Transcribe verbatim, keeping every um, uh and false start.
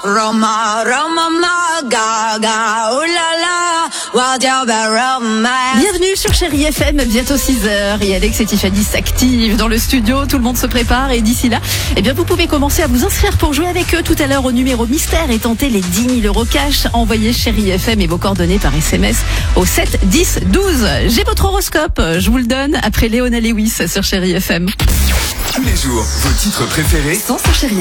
Roma, Roma, ma, gaga, oh là là, what you be romance. Bienvenue sur Chérie F M, bientôt six heures. Et Alex et Tiffany s'activent dans le studio, tout le monde se prépare et d'ici là, eh bien vous pouvez commencer à vous inscrire pour jouer avec eux tout à l'heure au numéro mystère et tenter les dix mille euros cash. Envoyez Chérie F M et vos coordonnées par S M S au sept dix douze. J'ai votre horoscope, je vous le donne après Léona Lewis sur Chérie F M. Tous les jours, vos titres préférés Sans sur Chérie